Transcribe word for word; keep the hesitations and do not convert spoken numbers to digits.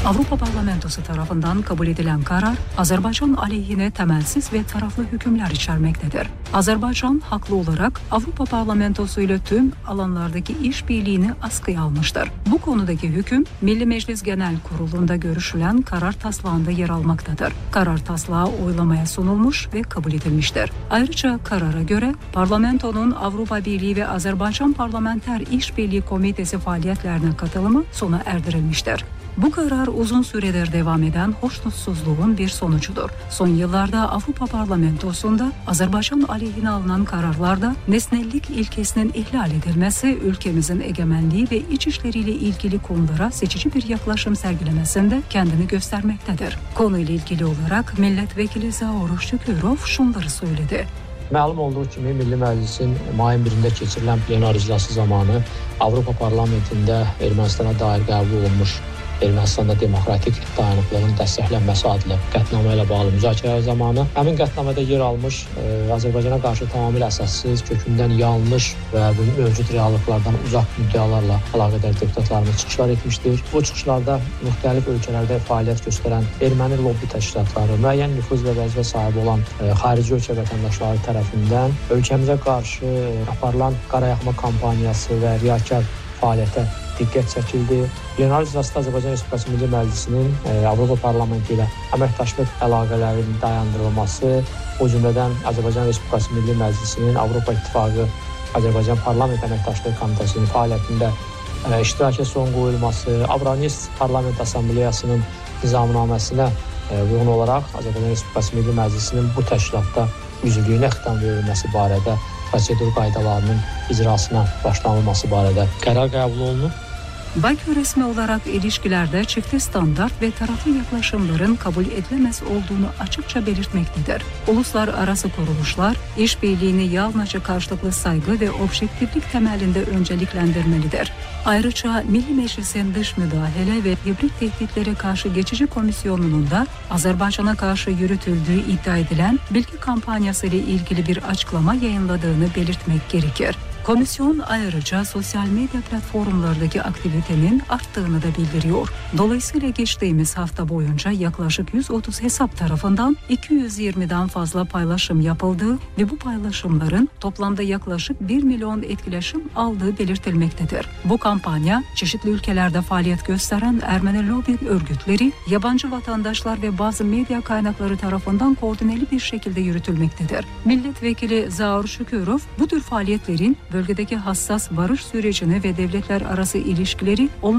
Avrupa Parlamentosu tarafından kabul edilen karar, Azerbaycan aleyhine temelsiz ve taraflı hükümler içermektedir. Azerbaycan haklı olarak Avrupa Parlamentosu ile tüm alanlardaki işbirliğini askıya almıştır. Bu konudaki hüküm, Milli Meclis Genel Kurulu'nda görüşülen karar taslağında yer almaktadır. Karar taslağı oylamaya sunulmuş ve kabul edilmiştir. Ayrıca karara göre Parlamentonun Avrupa Birliği ve Azerbaycan Parlamenter İşbirliği Komitesi faaliyetlerine katılımı sona erdirilmiştir. Bu karar uzun süredir devam eden hoşnutsuzluğun bir sonucudur. Son yıllarda Avrupa Parlamentosu'nda Azerbaycan aleyhine alınan kararlarda nesnellik ilkesinin ihlal edilmesi, ülkemizin egemenliği ve iç işleriyle ilgili konulara seçici bir yaklaşım sergilemesinde kendini göstermektedir. Konuyla ilgili olarak Milletvekili Zaur Şükürov şunları söyledi. Məlum olduğu kimi Milli Məclisin mayın birində keçirilən plenar iclası zamanı Avropa Parlamentində Ermənistana dair qəbul olunmuş Ermənistanda demokratik dayanıqlığın dəstəklənməsi adlı qətnamə ilə bağlı müzakirələr zamanı həmin qətnamədə yer almış e, Azərbaycana qarşı tamamilə əsassız, kökündən yanlış və mövcud reallıqlardan uzaq müddəalarla əlaqədar deputatlarımız çıxışlar etmişdir. Bu çıxışlarda müxtəlif ölkələrdə fəaliyyət göstərən erməni lobbi təşkilatları, müəyyən nüfuz və vəzifə sahibi olan e, xarici ölkə vətəndaşları tərəfindən ölkəmizə qarşı aparılan qarayaxma kampaniyası və riyakar fəaliyyətə diqqət çəkildi. Plenar iclasda Azərbaycan Respublikası Milli Məclisinin e, Avropa Parlamenti ilə əməkdaşlıq əlaqələrinin dayandırılması, o cümlədən Azərbaycan Respublikası Milli Məclisinin Avropa İttifaqı Azərbaycan Parlament Əməkdaşlığı Komitəsinin fəaliyyətində e, iştirakə son qoyulması, Avronest Parlament Assambleyasının nizamnaməsinə e, uyğun olaraq Azərbaycan Respublikası Milli Məclisinin bu təşkilatda üzvlüyünə xitam verilməsi barədə prosedur qaydalarının icrasına başlanılması barədə qərar qəbul olunub. Bakü resmi olarak ilişkilerde çifte standart ve taraflı yaklaşımların kabul edilemez olduğunu açıkça belirtmektedir. Uluslararası kuruluşlar, işbirliğini yalnızca karşılıklı saygı ve objektiflik temelinde önceliklendirmelidir. Ayrıca Milli Meclis'in dış müdahale ve hibrit tehditlere karşı geçici komisyonunun da Azerbaycan'a karşı yürütüldüğü iddia edilen bilgi kampanyası ile ilgili bir açıklama yayınladığını belirtmek gerekir. Komisyon ayrıca sosyal medya platformlardaki aktivitenin arttığını da bildiriyor. Dolayısıyla geçtiğimiz hafta boyunca yaklaşık yüz otuz hesap tarafından iki yüz yirmiden fazla paylaşım yapıldığı ve bu paylaşımların toplamda yaklaşık bir milyon etkileşim aldığı belirtilmektedir. Bu kampanya çeşitli ülkelerde faaliyet gösteren Ermeni lobi örgütleri, yabancı vatandaşlar ve bazı medya kaynakları tarafından koordineli bir şekilde yürütülmektedir. Milletvekili Zaur Şükürov bu tür faaliyetlerin bölgedeki hassas barış sürecini ve devletler arası ilişkileri